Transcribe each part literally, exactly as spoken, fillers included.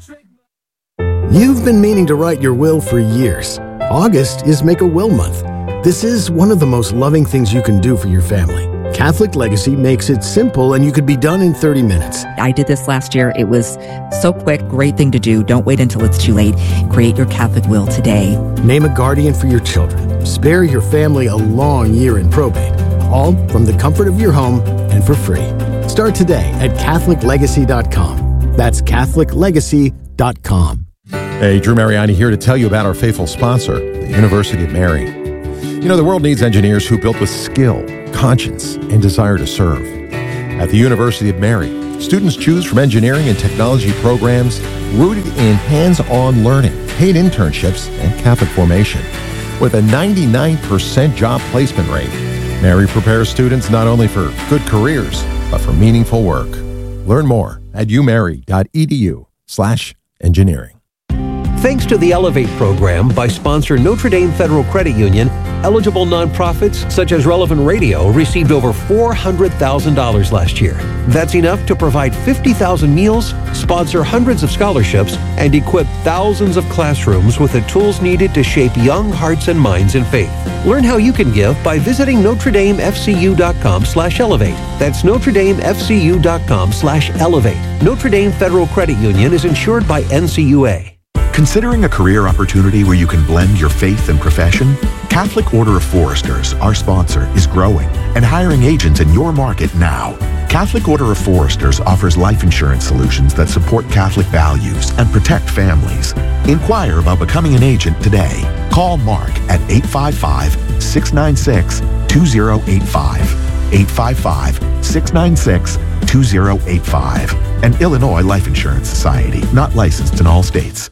You've been meaning to write your will for years. August is Make a Will Month. This is one of the most loving things you can do for your family. Catholic Legacy makes it simple, and you could be done in thirty minutes. I did this last year. It was so quick. Great thing to do. Don't wait until it's too late. Create your Catholic will today. Name a guardian for your children. Spare your family a long year in probate. All from the comfort of your home and for free. Start today at Catholic Legacy dot com. That's Catholic Legacy dot com. Hey, Drew Mariani here to tell you about our faithful sponsor, the University of Mary. You know, the world needs engineers who built with skill, conscience, and desire to serve. At the University of Mary, students choose from engineering and technology programs rooted in hands-on learning, paid internships, and Catholic formation. With a ninety-nine percent job placement rate, Mary prepares students not only for good careers, but for meaningful work. Learn more at umary.edu slash engineering. Thanks to the Elevate program by sponsor Notre Dame Federal Credit Union, eligible nonprofits such as Relevant Radio received over four hundred thousand dollars last year. That's enough to provide fifty thousand meals, sponsor hundreds of scholarships, and equip thousands of classrooms with the tools needed to shape young hearts and minds in faith. Learn how you can give by visiting Notre Dame F C U dot com slash elevate. That's Notre Dame F C U dot com slash elevate. Notre Dame Federal Credit Union is insured by N C U A. Considering a career opportunity where you can blend your faith and profession? Catholic Order of Foresters, our sponsor, is growing and hiring agents in your market now. Catholic Order of Foresters offers life insurance solutions that support Catholic values and protect families. Inquire about becoming an agent today. Call Mark at eight five five, six nine six, two zero eight five. eight five five, six nine six, two zero eight five. An Illinois Life Insurance Society, not licensed in all states.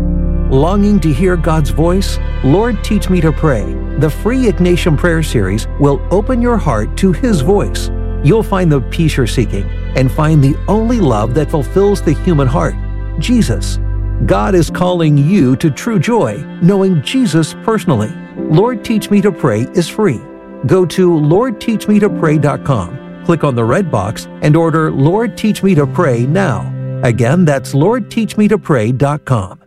Longing to hear God's voice? Lord, Teach Me to Pray. The free Ignatian Prayer Series will open your heart to His voice. You'll find the peace you're seeking and find the only love that fulfills the human heart, Jesus. God is calling you to true joy, knowing Jesus personally. Lord, Teach Me to Pray is free. Go to Lord Teach Me to Pray dot com, click on the red box, and order Lord, Teach Me to Pray now. Again, that's Lord Teach Me to Pray dot com.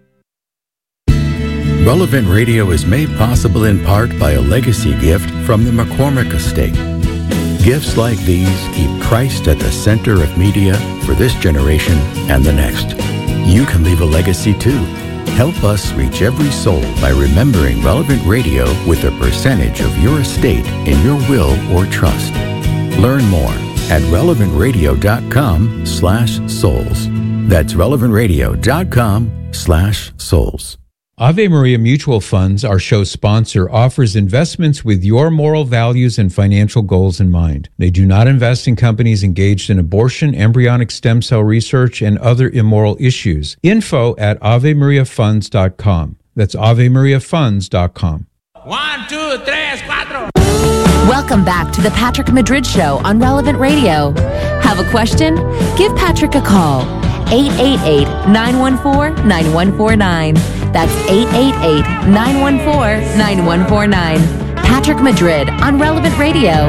Relevant Radio is made possible in part by a legacy gift from the McCormick Estate. Gifts like these keep Christ at the center of media for this generation and the next. You can leave a legacy too. Help us reach every soul by remembering Relevant Radio with a percentage of your estate in your will or trust. Learn more at relevant radio dot com slash souls. That's relevant radio dot com slash souls. Ave Maria Mutual Funds, our show sponsor, offers investments with your moral values and financial goals in mind. They do not invest in companies engaged in abortion, embryonic stem cell research, and other immoral issues. Info at ave maria funds dot com. That's ave maria funds dot com. One, two, tres, cuatro. Welcome back to the Patrick Madrid Show on Relevant Radio. Have a question? Give Patrick a call. eight eight eight, nine one four, nine one four nine. That's eight eight eight, nine one four, nine one four nine. Patrick Madrid on Relevant Radio.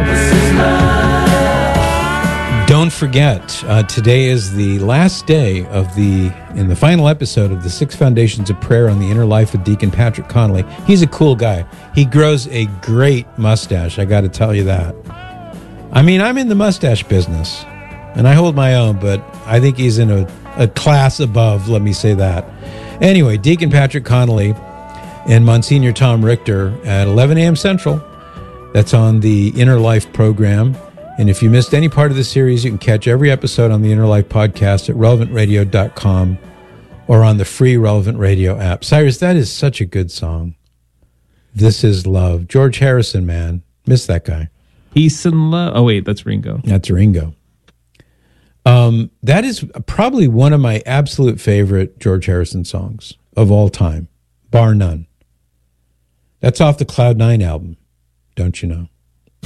Don't forget, uh, today is the last day of the, in the final episode of the Six Foundations of Prayer on the Inner Life of Deacon Patrick Connolly. He's a cool guy. He grows a great mustache, I got to tell you that. I mean, I'm in the mustache business, and I hold my own, but I think he's in a, a class above, let me say that. Anyway, Deacon Patrick Connolly and Monsignor Tom Richter at eleven a.m. Central. That's on the Inner Life program. And if you missed any part of the series, you can catch every episode on the Inner Life podcast at relevant radio dot com or on the free Relevant Radio app. Cyrus, that is such a good song. This is Love. George Harrison, man. Miss that guy. Peace and Love. Oh, wait, that's Ringo. That's Ringo. Um, that is probably one of my absolute favorite George Harrison songs of all time, bar none. That's off the Cloud Nine album, don't you know?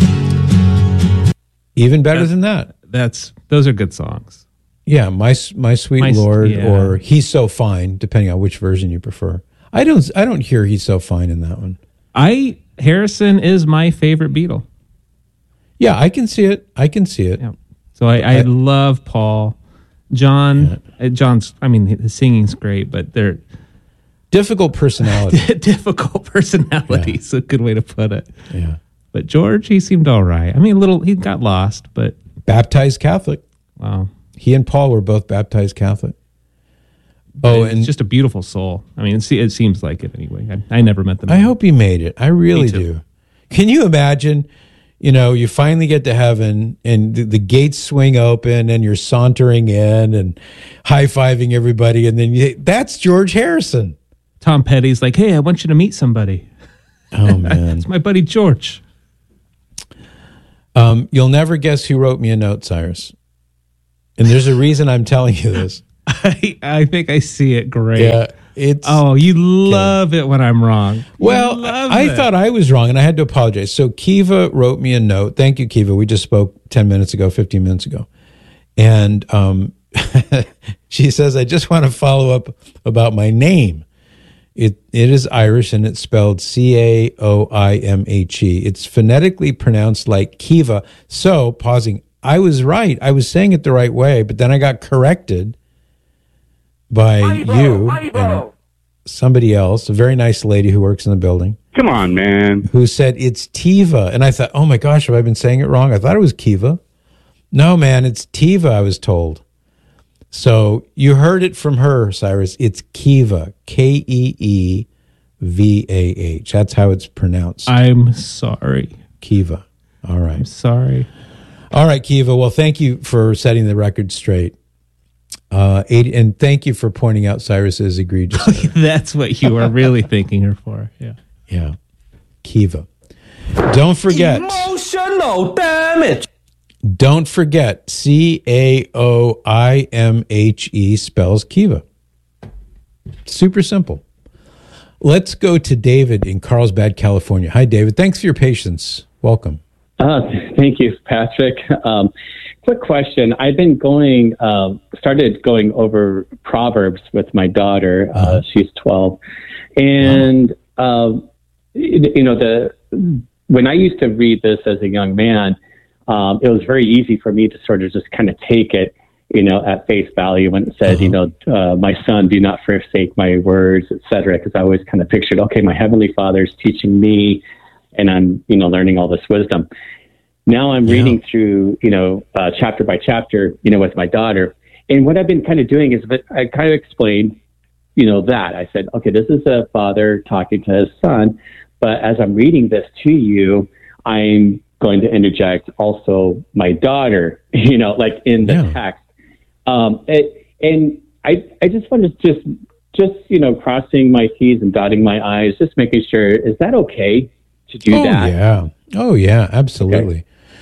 Even better that, than that. That's those are good songs. Yeah, my my sweet my, Lord, yeah. Or He's So Fine, depending on which version you prefer. I don't I don't hear He's So Fine in that one. I Harrison is my favorite Beatle. Yeah, I can see it. I can see it. Yeah. So I, I, I love Paul. John, yeah. Uh, John's, I mean, his singing's great, but they're difficult personality. difficult personality is a good way to put it. Yeah. But George, he seemed all right. I mean, a little, he got lost, but baptized Catholic. Wow. He and Paul were both baptized Catholic. Oh, and just a beautiful soul. I mean, it, it seems like it anyway. I, I never met them. I hope he made it. I really do. Can you imagine? You know, you finally get to heaven and the, the gates swing open and you're sauntering in and high-fiving everybody. And then you, that's George Harrison. Tom Petty's like, hey, I want you to meet somebody. Oh, man. It's my buddy George. Um, you'll never guess who wrote me a note, Cyrus. And there's a reason I'm telling you this. I, I think I see it. Great. Yeah. It's, oh, you love okay. it when I'm wrong. Well, I it. thought I was wrong, and I had to apologize. So Kiva wrote me a note. Thank you, Kiva. We just spoke ten minutes ago, fifteen minutes ago. And um, she says, I just want to follow up about my name. It It is Irish, and it's spelled C A O I M H E. It's phonetically pronounced like Kiva. So, pausing, I was right. I was saying it the right way, but then I got corrected by Ivo, you Ivo. and somebody else, a very nice lady who works in the building. Come on, man. Who said it's Tiva. And I thought, oh my gosh, have I been saying it wrong? I thought it was Kiva. No, man, it's Tiva, I was told. So you heard it from her, Cyrus. It's Kiva, K E E V A H. That's how it's pronounced. I'm sorry. Kiva. All right. I'm sorry. All right, Kiva. Well, thank you for setting the record straight. Uh, eighty, and thank you for pointing out Cyrus's egregious. That's what you were really thanking her for. Yeah. Yeah. Kiva. Don't forget. Emotional damage. Don't forget. C A O I M H E spells Kiva. Super simple. Let's go to David in Carlsbad, California. Hi, David. Thanks for your patience. Welcome. Uh, thank you, Patrick. Um, quick question. I've been going, uh, started going over Proverbs with my daughter. Uh, uh-huh. She's twelve. And, uh, you, you know, the when I used to read this as a young man, um, it was very easy for me to sort of just kind of take it, you know, at face value when it said, uh-huh. you know, uh, my son, do not forsake my words, et cetera. Because I always kind of pictured, okay, my Heavenly Father's teaching me, and I'm, you know, learning all this wisdom. Now I'm yeah. reading through, you know, uh, chapter by chapter, you know, with my daughter. And what I've been kind of doing is I kind of explained, you know, that. I said, okay, this is a father talking to his son. But as I'm reading this to you, I'm going to interject also my daughter, you know, like in the yeah. text. Um, it, and I, I just want to just, just, you know, crossing my T's and dotting my I's, just making sure, is that okay to do oh, that? Yeah. Oh, yeah, absolutely. Okay.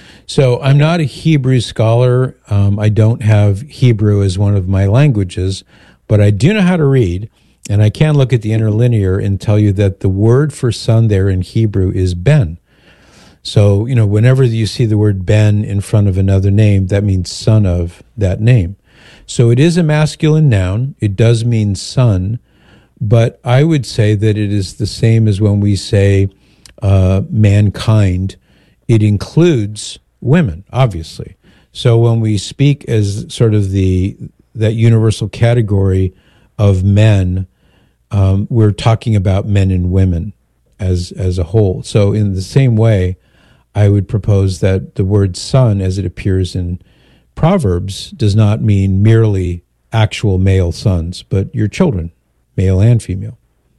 So I'm not a Hebrew scholar. Um, I don't have Hebrew as one of my languages, but I do know how to read, and I can look at the interlinear and tell you that the word for son there in Hebrew is ben. So, you know, whenever you see the word ben in front of another name, that means son of that name. So it is a masculine noun. It does mean son, but I would say that it is the same as when we say uh, mankind. It includes women, obviously. So when we speak as sort of the that universal category of men, um, we're talking about men and women as as a whole. So in the same way, I would propose that the word son, as it appears in Proverbs, does not mean merely actual male sons, but your children, male and female.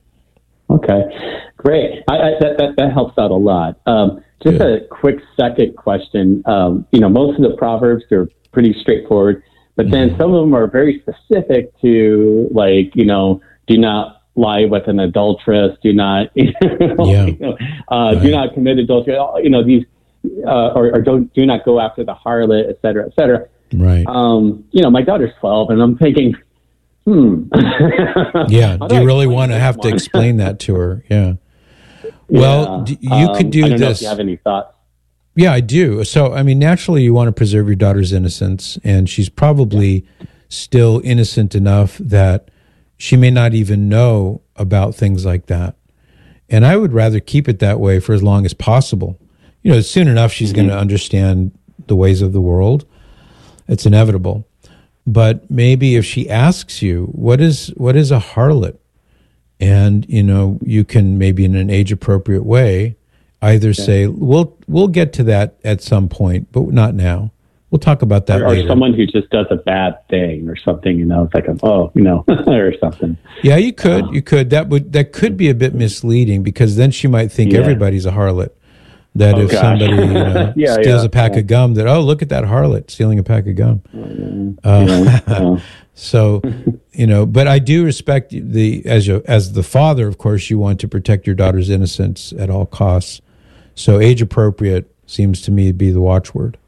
Okay, great. I, I, that, that that helps out a lot. Um, Just Good. a quick second question. Um, you know, most of the Proverbs are pretty straightforward, but then mm-hmm. some of them are very specific to, like, you know, do not lie with an adulteress, do not, you know, yeah. you know, uh, right. do not commit adultery, you know, these, uh, or, or don't, do not go after the harlot, et cetera, et cetera. Right. Um, you know, my daughter's twelve, and I'm thinking, hmm. yeah. Do you really want to have one? to explain that to her? Yeah. Well, yeah. you could do um, I don't this. Know if you have any thoughts? Yeah, I do. So, I mean, naturally, you want to preserve your daughter's innocence, and she's probably yeah. still innocent enough that she may not even know about things like that. And I would rather keep it that way for as long as possible. You know, soon enough, she's mm-hmm. going to understand the ways of the world. It's inevitable. but maybe if she asks you, what is what is a harlot? And, you know, you can maybe in an age-appropriate way either yeah. say, we'll we'll get to that at some point, but not now. We'll talk about that or, later. Or someone who just does a bad thing or something, you know, it's like, a, oh, you know, or something. Yeah, you could. Uh, you could. That would that could be a bit misleading because then she might think yeah. everybody's a harlot. That oh, if gosh. somebody you know, yeah, steals yeah, a pack yeah. of gum, that, oh, look at that harlot stealing a pack of gum. Mm-hmm. Uh, yeah. So, you know, but I do respect the, as you, as the father, of course, you want to protect your daughter's innocence at all costs. So age appropriate seems to me to be the watchword.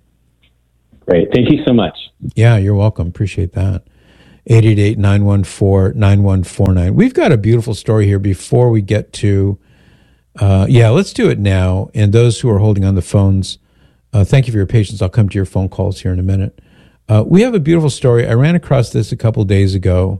Great. Thank you so much. Yeah, you're welcome. Appreciate that. eight eight eight, nine one four, nine one four nine. We've got a beautiful story here before we get to, uh, yeah, let's do it now. And those who are holding on the phones, uh, thank you for your patience. I'll come to your phone calls here in a minute. Uh, we have a beautiful story. I ran across this a couple days ago,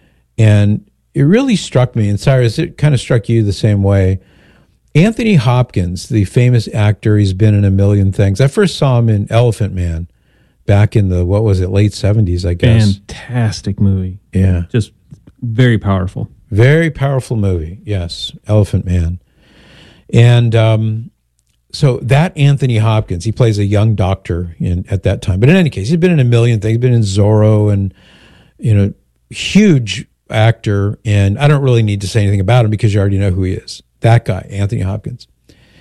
and it really struck me. And Cyrus, it kind of struck you the same way. Anthony Hopkins, the famous actor, he's been in a million things. I first saw him in Elephant Man back in the, what was it, late seventies, I guess. Fantastic movie. Yeah. Just very powerful. Very powerful movie, yes, Elephant Man. And um, so that Anthony Hopkins, he plays a young doctor in at that time. But in any case, he's been in a million things. He's been in Zorro and, you know, huge actor. And I don't really need to say anything about him because you already know who he is. That guy, Anthony Hopkins.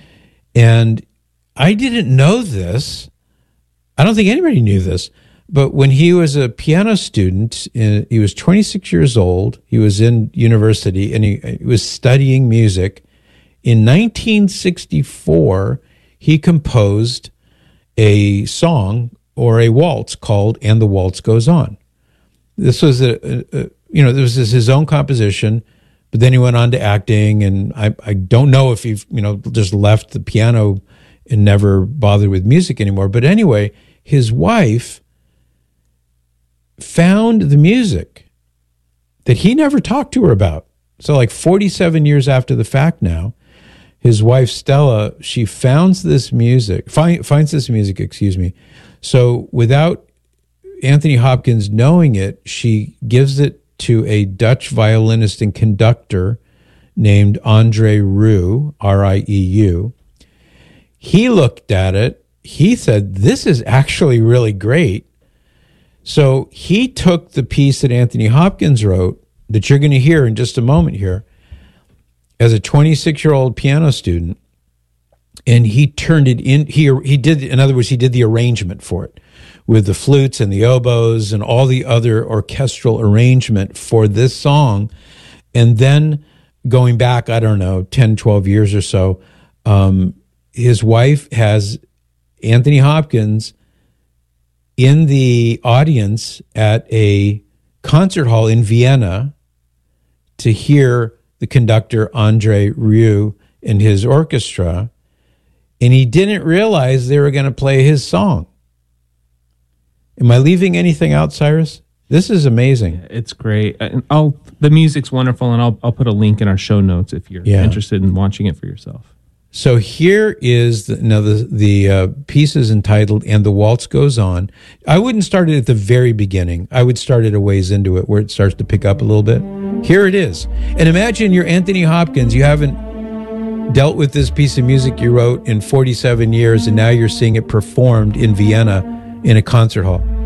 And I didn't know this. I don't think anybody knew this. But when he was a piano student, in, he was twenty-six years old. He was in university and he, he was studying music. In nineteen sixty-four, he composed a song or a waltz called "And the Waltz Goes On." This was a, a, a you know, this was his own composition, but then he went on to acting, and I, I don't know if he, you know, just left the piano and never bothered with music anymore. But anyway, his wife found the music that he never talked to her about. So like forty-seven years after the fact now, his wife, Stella, she finds this music, find, finds this music, excuse me. So without Anthony Hopkins knowing it, she gives it to a Dutch violinist and conductor named Andre Rieu, R I E U. He looked at it. He said, this is actually really great. So he took the piece that Anthony Hopkins wrote, that you're going to hear in just a moment here, as a twenty-six-year-old piano student, and he turned it in. He he did, in other words, he did the arrangement for it with the flutes and the oboes and all the other orchestral arrangement for this song. And then going back, I don't know, ten, twelve years or so, um, his wife has Anthony Hopkins in the audience at a concert hall in Vienna to hear the conductor Andre Rieu and his orchestra, and he didn't realize they were going to play his song. Am I leaving anything out, Cyrus? This is amazing. Yeah, it's great. And I'll, the music's wonderful, and I'll I'll put a link in our show notes if you're yeah. interested in watching it for yourself. So here is the, now the the uh, piece is entitled "And the Waltz Goes On." I wouldn't start it at the very beginning. I would start it a ways into it where it starts to pick up a little bit. Here it is. And imagine you're Anthony Hopkins. You haven't dealt with this piece of music you wrote in forty-seven years, and now you're seeing it performed in Vienna in a concert hall.